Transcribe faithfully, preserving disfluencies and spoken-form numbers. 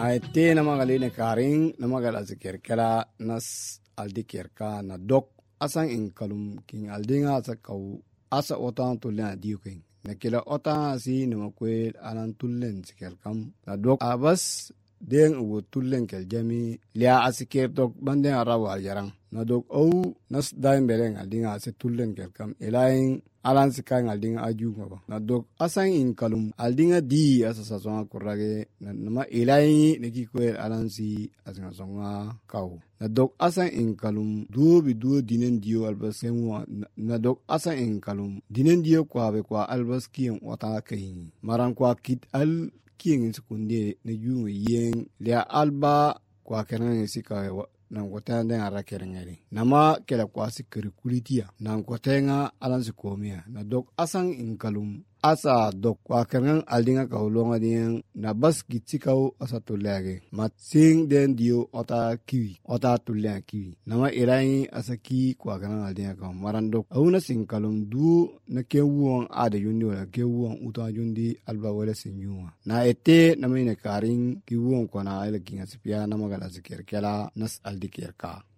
na ete na magali ne karing na magala zikerkela nas aldi kerka na dok asan in kalum king aldinga asa kau asa otan tulen diuking na kila otan si na makwel alan tulen zikerkam na dok abas den ugo tulen kel jami lia asiker dok banden arawa jarang na dok au nas daim beleng aldinga asa tulen kerkam elaing alan sikay aldinga aju ngaba na dok asan in kalum aldinga di asa sasonga kurage na nama elaing neki kwel alan si asa songa kau na dok asan in kalum duo bi duo dinen dio albas kemwa na dok asan in kalum dinen dio kwa be kwa albas kien wata kai maran kwa kit al kien sekunde ne jungo yen lia alba kwa kenan sika nan kota den ara kerengeri nama kela kwa sikri kulitia nan kotenga alan se komia na dok asan in kalum asa dok kwa kenan aldinga ka ulonga den na bas gitikau asa tolage matsing den dio ota kiwi ota tulen kiwi nama irai asa ki kwa kenan aldinga ka marandok auna sin kalum du na kewuon ade yundi wala kewuon uta yundi alba wala sinjuma na ete na mine karing kiwuon kona ile kinga sipia na magala ziker kela nas aldikerka